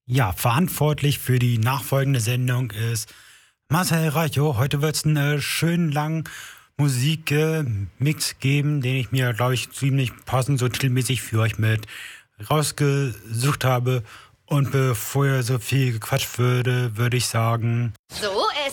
Ja, verantwortlich für die nachfolgende Sendung ist Marcel Rajo. Heute wird es einen schönen langen Musikmix geben, den ich mir, glaube ich, ziemlich passend so titelmäßig für euch mit rausgesucht habe. Und bevor ihr so viel gequatscht würde ich sagen... So, es